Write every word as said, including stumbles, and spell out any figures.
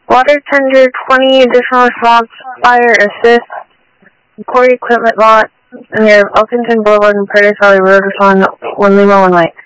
Water tender, twenty additional response, fire assist, quarry equipment lot, near Elkington Boulevard and Paradise Valley Road, on one Lima, one Light.